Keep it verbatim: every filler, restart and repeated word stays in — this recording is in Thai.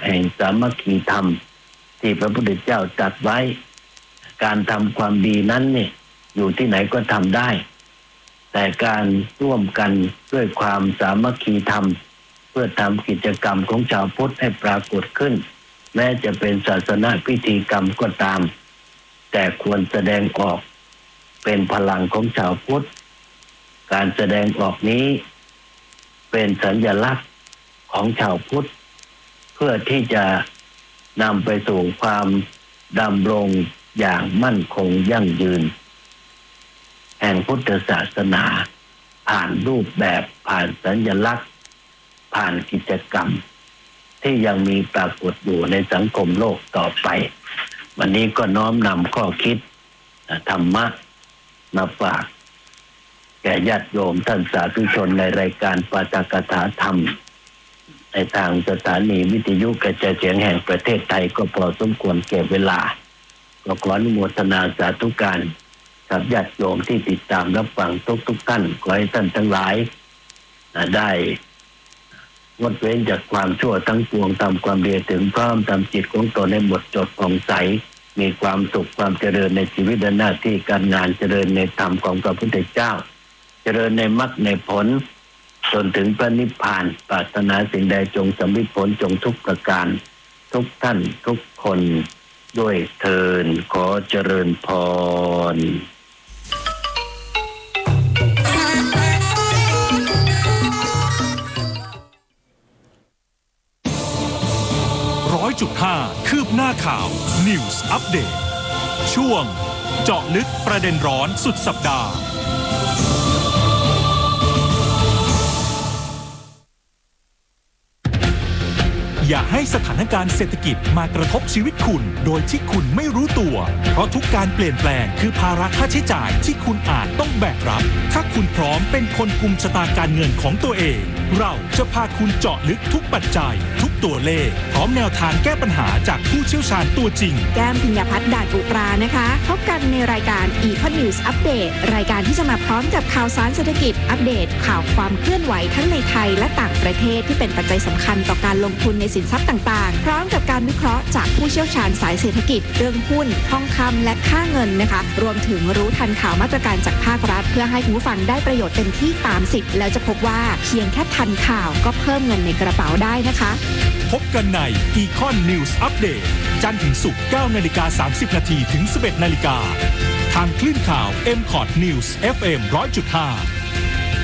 ห่งสามัคคีธรรมที่พระพุทธเจ้าตรัสไว้การทำความดีนั้นเนี่ยอยู่ที่ไหนก็ทำได้แต่การร่วมกันด้วยความสามัคคีธรรมเพื่อทำกิจกรรมของชาวพุทธให้ปรากฏขึ้นแม้จะเป็นศาสนาพิธีกรรมก็ตามแต่ควรแสดงออกเป็นพลังของชาวพุทธการแสดงออกนี้เป็นสัญลักษณ์ของชาวพุทธเพื่อที่จะนำไปสู่ความดำรงอย่างมั่นคงยั่งยืนแห่งพุทธศาสนาผ่านรูปแบบผ่านสัญลักษณ์ผ่านกิจกรรมที่ยังมีปรากฏอยู่ในสังคมโลกต่อไปวันนี้ก็น้อมนำข้อคิดธรรมะมาฝากแก่ญาติโยมท่านสาธุชนในรายการปาฐกถาธรรมในทางสถานีวิทยุกระจายเสียงแห่งประเทศไทยก็พอสมควรแก่เวลาก็ขออนุโมทนาสาธุการกับญาติโยมที่ติดตามรับฟังทุกทุกท่านขอให้ท่านทั้งหลายได้งดเว้นจากความชั่วทั้งปวงทำความดีถึงพร้อมทำจิตของตนให้หมดจดผ่องใสมีความสุขความเจริญในชีวิตและหน้าที่การงานเจริญในธรรมของพระพุทธเจ้าเจริญในมรรคในผลจนถึงพระนิพพานปรารถนาสิ่งใดจงสำเร็จผลจงทุกประการทุกท่านทุกคนด้วยเทินขอเจริญพรร้อยจุดห้าคืบหน้าข่าว News Update ช่วงเจาะลึกประเด็นร้อนสุดสัปดาห์อย่าให้สถานการณ์เศรษฐกิจมากระทบชีวิตคุณโดยที่คุณไม่รู้ตัวเพราะทุกการเปลี่ยนแปลงคือภาระค่าใช้จ่ายที่คุณอาจต้องแบกรับถ้าคุณพร้อมเป็นคนกุมชะตาการเงินของตัวเองเราจะพาคุณเจาะลึกทุกปัจจัยทุกตัวเลขพร้อมแนวทางแก้ปัญหาจากผู้เชี่ยวชาญตัวจริงแก้ม พิญญพัฒน์ ด่านอุตรานะคะพบกันในรายการ Econ News Update รายการที่จะมาพร้อมกับข่าวสารเศรษฐกิจอัปเดตข่าวความเคลื่อนไหวทั้งในไทยและต่างประเทศที่เป็นปัจจัยสำคัญต่อการลงทุนในสินทรัพย์ต่างๆพร้อมกับการวิเคราะห์จากผู้เชี่ยวชาญสายเศรษฐกิจเรื่องหุ้นทองคำและค่าเงินนะคะรวมถึงรู้ทันข่าวมาตรการจากภาครัฐเพื่อให้คุณผู้ฟังได้ประโยชน์เต็มที่ตามสิทธิ์แล้วจะพบว่าเพียงแค่ทันข่าวก็เพิ่มเงินในกระเป๋าได้นะคะพบกันใน Econ News Update จันทร์ถึงศุกร์ เก้านาฬิกาสามสิบนาทีถึง สิบเอ็ดนาฬิกาทางคลื่นข่าว เอ็ม คอท News เอฟ เอ็ม หนึ่งร้อยจุดห้า